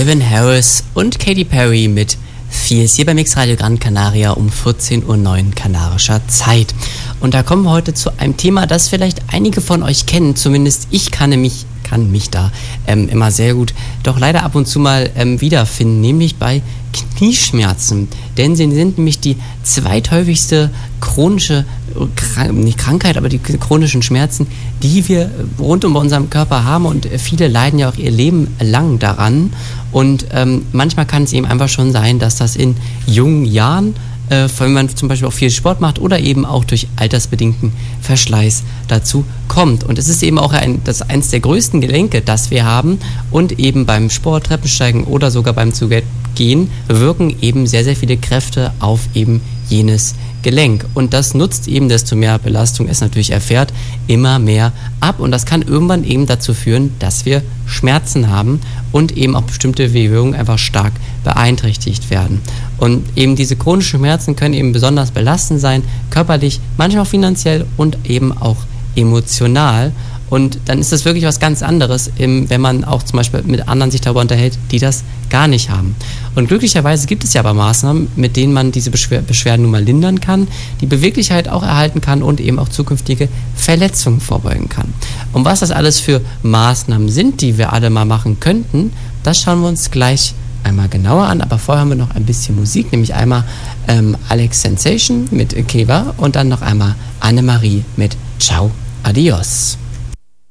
Calvin Harris und Katy Perry mit Fierce hier bei Mix Radio Gran Canaria um 14:09 Uhr kanarischer Zeit. Und da kommen wir heute zu einem Thema, das vielleicht einige von euch kennen, zumindest ich kann mich da immer sehr gut, doch leider ab und zu mal wiederfinden, nämlich bei Knieschmerzen. Denn sie sind nämlich die zweithäufigste chronische, nicht Krankheit, aber die chronischen Schmerzen, die wir rund um unserem Körper haben, und viele leiden ja auch ihr Leben lang daran. Und manchmal kann es eben einfach schon sein, dass das in jungen Jahren, wenn man zum Beispiel auch viel Sport macht oder eben auch durch altersbedingten Verschleiß dazu kommt. Und es ist eben auch eins der größten Gelenke, das wir haben, und eben beim Sport, Treppensteigen oder sogar beim Zugehen wirken eben sehr, sehr viele Kräfte auf eben jenes Gelenk. Und das nutzt eben, desto mehr Belastung es natürlich erfährt, immer mehr ab. Und das kann irgendwann eben dazu führen, dass wir Schmerzen haben und eben auch bestimmte Bewegungen einfach stark beeinträchtigt werden. Und eben diese chronischen Schmerzen können eben besonders belastend sein, körperlich, manchmal auch finanziell und eben auch emotional. Und dann ist das wirklich was ganz anderes, wenn man auch zum Beispiel mit anderen sich darüber unterhält, die das gar nicht haben. Und glücklicherweise gibt es ja aber Maßnahmen, mit denen man diese Beschwerden nun mal lindern kann, die Beweglichkeit auch erhalten kann und eben auch zukünftige Verletzungen vorbeugen kann. Und was das alles für Maßnahmen sind, die wir alle mal machen könnten, das schauen wir uns gleich einmal genauer an. Aber vorher haben wir noch ein bisschen Musik, nämlich einmal Alex Sensation mit Keva und dann noch einmal Annemarie mit Ciao, Adios.